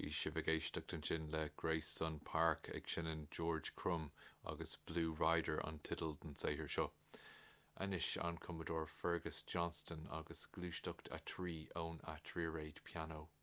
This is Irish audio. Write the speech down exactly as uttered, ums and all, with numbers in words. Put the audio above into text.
Bhí si bh géisteach an sin le Grayson Park ag sinan George Crumb agus Blue Rider an tidal den saothar seo. Anis an Commodore Fergus Johnston agus glúisteacht a trí ón a tríréid piano.